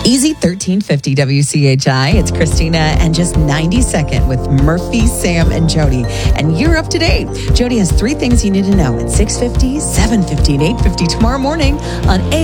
Easy 1350 WCHI. It's Christina and just 92nd with Murphy, Sam, and Jody. And you're up to date. Jody has 3 things you need to know at 6:50, 7:50, and 8:50 tomorrow morning on